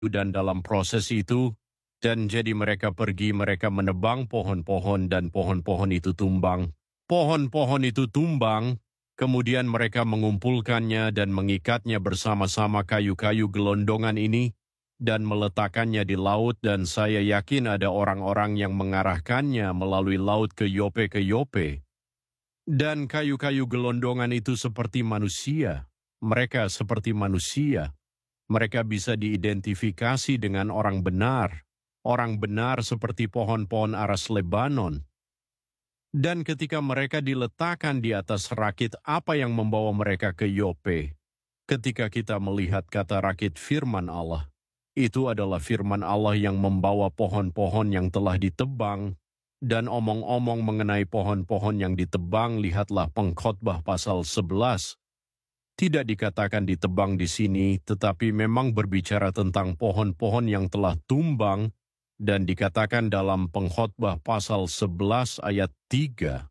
dan dalam proses itu, dan jadi mereka pergi, mereka menebang pohon-pohon dan pohon-pohon itu tumbang. Pohon-pohon itu tumbang, kemudian mereka mengumpulkannya dan mengikatnya bersama-sama kayu-kayu gelondongan ini dan meletakkannya di laut, dan saya yakin ada orang-orang yang mengarahkannya melalui laut ke Yope. Dan kayu-kayu gelondongan itu seperti manusia. Mereka seperti manusia. Mereka bisa diidentifikasi dengan orang benar. Orang benar seperti pohon-pohon aras Lebanon. Dan ketika mereka diletakkan di atas rakit, apa yang membawa mereka ke Yope? Ketika kita melihat kata rakit firman Allah, itu adalah firman Allah yang membawa pohon-pohon yang telah ditebang, dan omong-omong mengenai pohon-pohon yang ditebang, lihatlah Pengkhotbah pasal 11. Tidak dikatakan ditebang di sini, tetapi memang berbicara tentang pohon-pohon yang telah tumbang, dan dikatakan dalam Pengkhotbah pasal 11 ayat 3.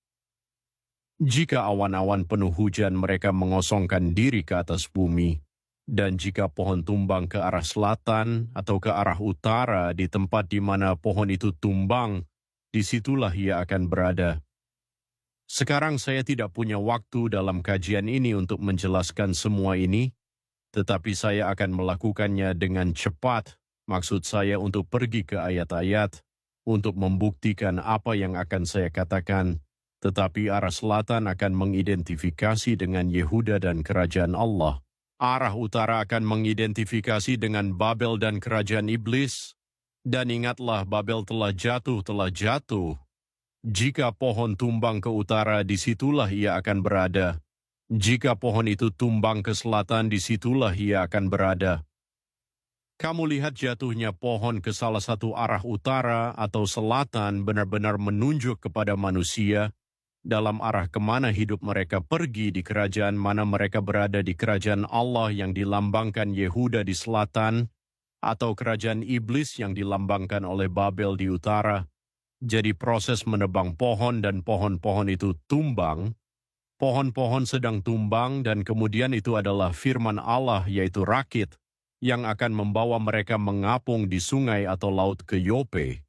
Jika awan-awan penuh hujan mereka mengosongkan diri ke atas bumi, dan jika pohon tumbang ke arah selatan atau ke arah utara di tempat di mana pohon itu tumbang, disitulah ia akan berada. Sekarang saya tidak punya waktu dalam kajian ini untuk menjelaskan semua ini, tetapi saya akan melakukannya dengan cepat. Maksud saya untuk pergi ke ayat-ayat, untuk membuktikan apa yang akan saya katakan, tetapi arah selatan akan mengidentifikasi dengan Yehuda dan kerajaan Allah. Arah utara akan mengidentifikasi dengan Babel dan kerajaan iblis. Dan ingatlah, Babel telah jatuh. Jika pohon tumbang ke utara, disitulah ia akan berada. Jika pohon itu tumbang ke selatan, disitulah ia akan berada. Kamu lihat jatuhnya pohon ke salah satu arah utara atau selatan benar-benar menunjuk kepada manusia dalam arah kemana hidup mereka pergi, di kerajaan mana mereka berada, di kerajaan Allah yang dilambangkan Yehuda di selatan, atau kerajaan iblis yang dilambangkan oleh Babel di utara. Jadi proses menebang pohon dan pohon-pohon itu tumbang, pohon-pohon sedang tumbang, dan kemudian itu adalah firman Allah yaitu rakit, yang akan membawa mereka mengapung di sungai atau laut ke Yope.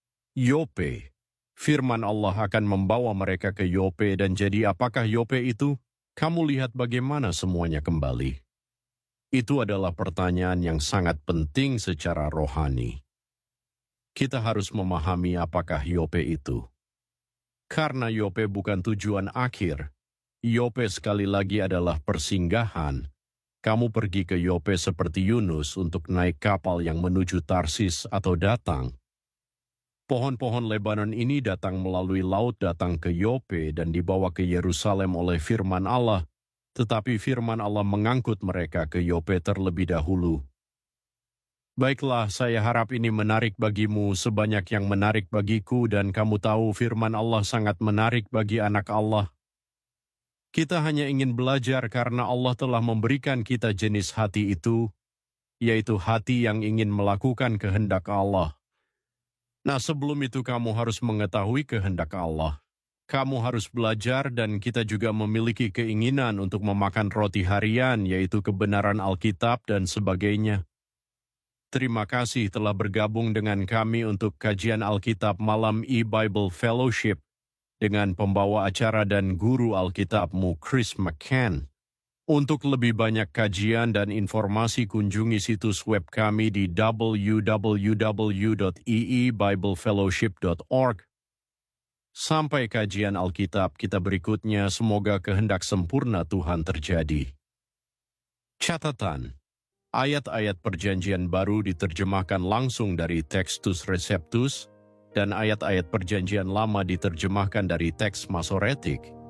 Yope, firman Allah akan membawa mereka ke Yope, dan jadi apakah Yope itu? Kamu lihat bagaimana semuanya kembali. Itu adalah pertanyaan yang sangat penting secara rohani. Kita harus memahami apakah Yope itu. Karena Yope bukan tujuan akhir, Yope sekali lagi adalah persinggahan. Kamu pergi ke Yope seperti Yunus untuk naik kapal yang menuju Tarsis atau datang. Pohon-pohon Lebanon ini datang melalui laut, datang ke Yope dan dibawa ke Yerusalem oleh firman Allah, tetapi firman Allah mengangkut mereka ke Yope terlebih dahulu. Baiklah, saya harap ini menarik bagimu sebanyak yang menarik bagiku, dan kamu tahu firman Allah sangat menarik bagi anak Allah. Kita hanya ingin belajar karena Allah telah memberikan kita jenis hati itu, yaitu hati yang ingin melakukan kehendak Allah. Nah, sebelum itu kamu harus mengetahui kehendak Allah. Kamu harus belajar, dan kita juga memiliki keinginan untuk memakan roti harian, yaitu kebenaran Alkitab dan sebagainya. Terima kasih telah bergabung dengan kami untuk kajian Alkitab malam e-Bible Fellowship, dengan pembawa acara dan guru Alkitabmu Chris McCann. Untuk lebih banyak kajian dan informasi, kunjungi situs web kami di www.eebiblefellowship.org. Sampai kajian Alkitab kita berikutnya, semoga kehendak sempurna Tuhan terjadi. Catatan: ayat-ayat Perjanjian Baru diterjemahkan langsung dari Textus Receptus, dan ayat-ayat Perjanjian Lama diterjemahkan dari teks Masoretik.